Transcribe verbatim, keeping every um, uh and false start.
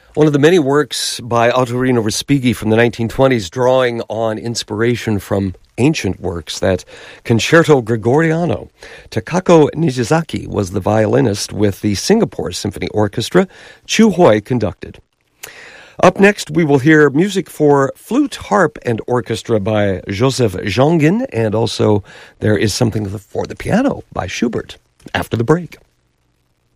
One of the many works by Ottorino Respighi from the nineteen twenties drawing on inspiration from ancient works, that Concerto Gregoriano. Takako Nijizaki was the violinist with the Singapore Symphony Orchestra. Chu Hui conducted. Up next, we will hear music for flute, harp, and orchestra by Joseph Jongin, and also there is something for the piano by Schubert after the break.